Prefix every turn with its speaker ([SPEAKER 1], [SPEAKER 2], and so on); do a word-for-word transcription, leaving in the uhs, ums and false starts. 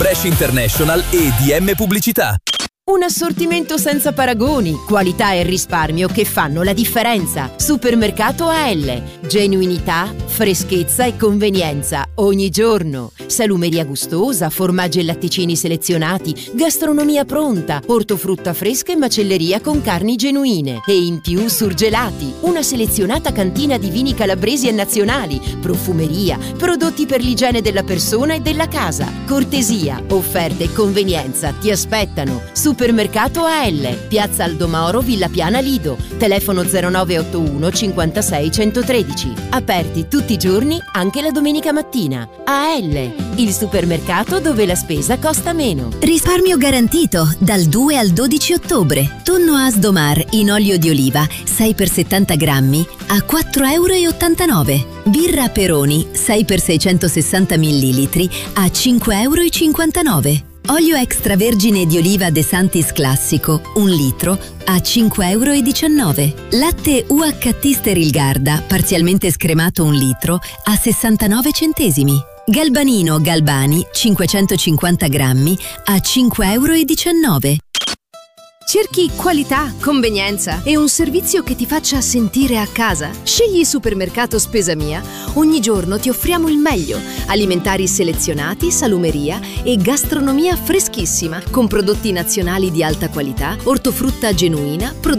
[SPEAKER 1] Brescia International e D M Pubblicità.
[SPEAKER 2] Un assortimento senza paragoni, qualità e risparmio che fanno la differenza. Supermercato A L. Genuinità, freschezza e convenienza ogni giorno. Salumeria gustosa, formaggi e latticini selezionati, gastronomia pronta, ortofrutta fresca e macelleria con carni genuine. E in più surgelati. Una selezionata cantina di vini calabresi e nazionali, profumeria, prodotti per l'igiene della persona e della casa. Cortesia, offerte e convenienza ti aspettano. Supermercato A L, Piazza Aldomoro, Villa Piana Lido, telefono zero nove otto uno cinquantasei centotredici. Aperti tutti i giorni, anche la domenica mattina. A L, il supermercato dove la spesa costa meno.
[SPEAKER 3] Risparmio garantito dal due al dodici ottobre. Tonno Asdomar in olio di oliva sei per settanta grammi a quattro e ottantanove euro. Birra Peroni sei per seicentosessanta millilitri a cinque e cinquantanove euro. Olio extravergine di oliva De Santis classico, un litro, a cinque e diciannove euro. Latte U H T Sterilgarda, parzialmente scremato un litro, a sessantanove centesimi. Galbanino Galbani, cinquecentocinquanta grammi, a cinque e diciannove euro.
[SPEAKER 4] Cerchi qualità, convenienza e un servizio che ti faccia sentire a casa? Scegli Supermercato Spesa Mia. Ogni giorno ti offriamo il meglio. Alimentari selezionati, salumeria e gastronomia freschissima con prodotti nazionali di alta qualità, ortofrutta genuina,